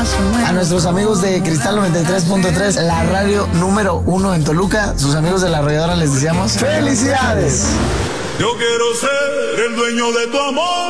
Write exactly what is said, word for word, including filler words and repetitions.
paso. Bueno. A nuestros amigos de Cristal noventa y tres punto tres, la radio número uno en Toluca, sus amigos de La Arrolladora les deseamos ¡felicidades! Yo quiero ser el dueño de tu amor.